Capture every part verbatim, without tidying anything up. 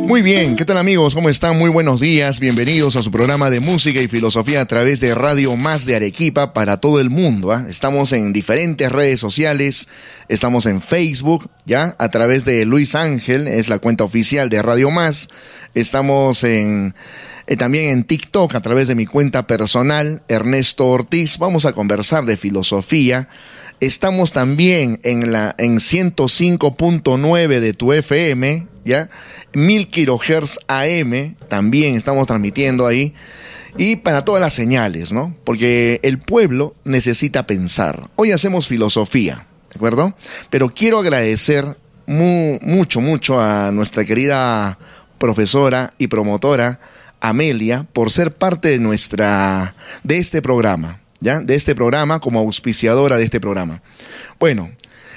Muy bien, ¿qué tal amigos? ¿Cómo están? Muy buenos días, bienvenidos a su programa de música y filosofía a través de Radio Más de Arequipa para todo el mundo, ¿eh? Estamos en diferentes redes sociales, estamos en Facebook, ¿ya? A través de Luis Ángel, es la cuenta oficial de Radio Más, estamos en... Eh, también en TikTok a través de mi cuenta personal, Ernesto Ortiz. Vamos a conversar de filosofía. Estamos también en la en ciento cinco punto nueve de tu F M, ¿ya? mil kilohertz A M, también estamos transmitiendo ahí. Y para todas las señales, ¿no? Porque el pueblo necesita pensar. Hoy hacemos filosofía, ¿de acuerdo? Pero quiero agradecer mu- mucho, mucho a nuestra querida profesora y promotora, Amelia, por ser parte de nuestra, de este programa, ¿ya? De este programa, como auspiciadora de este programa. Bueno,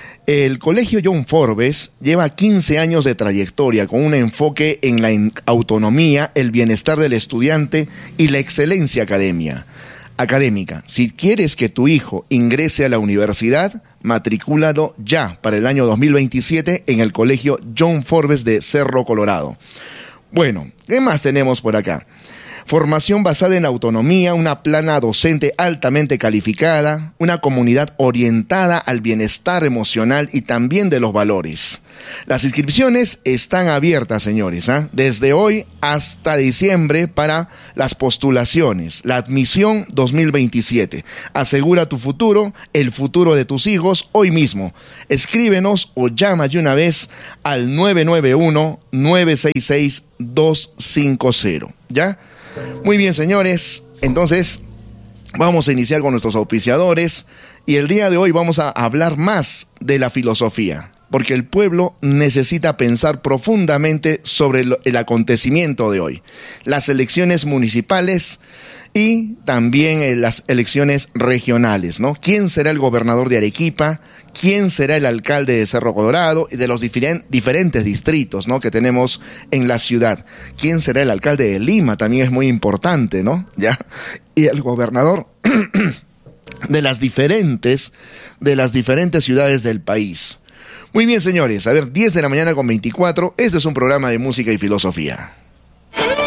el Colegio John Forbes lleva quince años de trayectoria con un enfoque en la autonomía, el bienestar del estudiante y la excelencia academia, académica. Si quieres que tu hijo ingrese a la universidad, matricúlalo ya para el año dos mil veintisiete en el Colegio John Forbes de Cerro Colorado. Bueno, ¿qué más tenemos por acá? Formación basada en autonomía, una plana docente altamente calificada, una comunidad orientada al bienestar emocional y también de los valores. Las inscripciones están abiertas, señores, ¿eh? Desde hoy hasta diciembre para las postulaciones. La admisión dos mil veintisiete. Asegura tu futuro, el futuro de tus hijos, hoy mismo. Escríbenos o llama de una vez al nueve nueve uno, nueve seis seis, dos cinco cero, ¿ya? Muy bien, señores, entonces vamos a iniciar con nuestros auspiciadores y el día de hoy vamos a hablar más de la filosofía, porque el pueblo necesita pensar profundamente sobre el acontecimiento de hoy, las elecciones municipales y también las elecciones regionales, ¿no? ¿Quién será el gobernador de Arequipa? ¿Quién será el alcalde de Cerro Colorado y de los diferen, diferentes distritos, ¿no? que tenemos en la ciudad? ¿Quién será el alcalde de Lima? También es muy importante, ¿no? ¿Ya? Y el gobernador de las diferentes, de las diferentes ciudades del país. Muy bien, señores, a ver, diez de la mañana con veinticuatro, este es un programa de música y filosofía.